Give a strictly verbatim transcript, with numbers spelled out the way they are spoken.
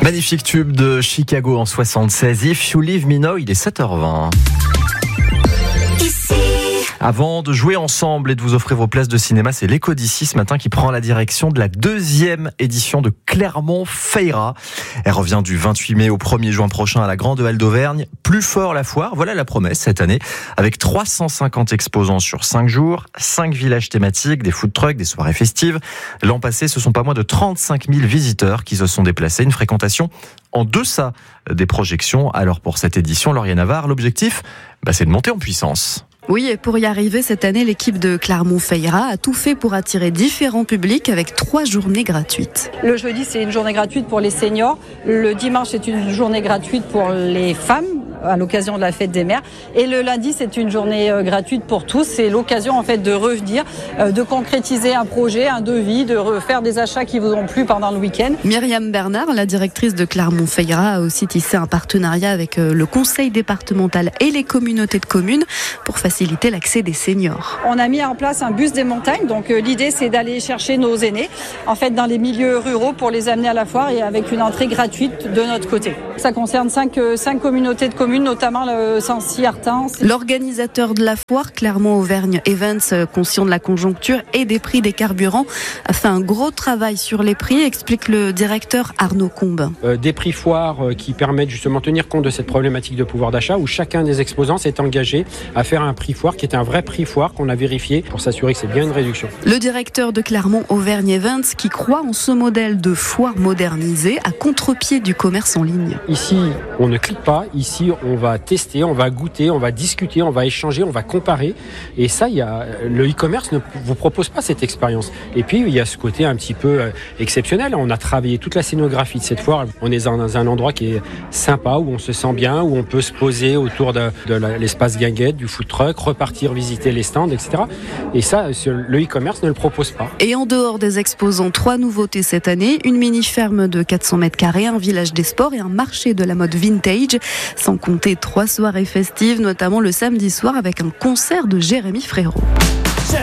Magnifique tube de Chicago en soixante-seize. If You Leave Me Now, il est sept heures vingt. Avant de jouer ensemble et de vous offrir vos places de cinéma, c'est l'Écho d'ici ce matin qui prend la direction de la deuxième édition de Clermont Feira. Elle revient du vingt-huit mai au premier juin prochain à la Grande Halle d'Auvergne. Plus fort la foire, voilà la promesse cette année. Avec trois cent cinquante exposants sur cinq jours, cinq villages thématiques, des food trucks, des soirées festives. L'an passé, ce sont pas moins de trente-cinq mille visiteurs qui se sont déplacés. Une fréquentation en deçà des projections. Alors pour cette édition, Lauriane Navarre, l'objectif, bah, c'est de monter en puissance. Oui, et pour y arriver, cette année, l'équipe de Clermont Feira a tout fait pour attirer différents publics avec trois journées gratuites. Le jeudi, c'est une journée gratuite pour les seniors. Le dimanche, c'est une journée gratuite pour les femmes à l'occasion de la fête des mères. Et le lundi, c'est une journée gratuite pour tous. C'est l'occasion, en fait, de revenir, de concrétiser un projet, un devis, de refaire des achats qui vous ont plu pendant le week-end. Myriam Bernard, la directrice de Clermont Feira, a aussi tissé un partenariat avec le conseil départemental et les communautés de communes pour faciliter l'accès des seniors. On a mis en place un bus des montagnes. Donc, euh, l'idée, c'est d'aller chercher nos aînés, en fait, dans les milieux ruraux pour les amener à la foire et avec une entrée gratuite de notre côté. Ça concerne cinq, euh, cinq communautés de communes, notamment le Sancy-Artans. L'organisateur de la foire, Clermont Auvergne Events, conscient de la conjoncture et des prix des carburants, a fait un gros travail sur les prix, explique le directeur Arnaud Combe. Euh, des prix foires euh, qui permettent justement de tenir compte de cette problématique de pouvoir d'achat où chacun des exposants s'est engagé à faire un prix foire qui est un vrai prix foire qu'on a vérifié pour s'assurer que c'est bien une réduction. Le directeur de Clermont Auvergne Events qui croit en ce modèle de foire modernisée à contre-pied du commerce en ligne. Ici, on ne clique pas. Ici, on va tester, on va goûter, on va discuter, on va échanger, on va comparer. Et ça, il y a, le e-commerce ne vous propose pas cette expérience. Et puis, il y a ce côté un petit peu exceptionnel. On a travaillé toute la scénographie de cette foire. On est dans un endroit qui est sympa, où on se sent bien, où on peut se poser autour de, de l'espace guinguette, du food truck, repartir visiter les stands, et cetera. Et ça, le e-commerce ne le propose pas. Et en dehors des exposants, trois nouveautés cette année. Une mini-ferme de quatre cents mètres carrés, un village des sports et un marché de la mode vintage. Sans compter trois soirées festives, notamment le samedi soir avec un concert de Jérémy Frérot.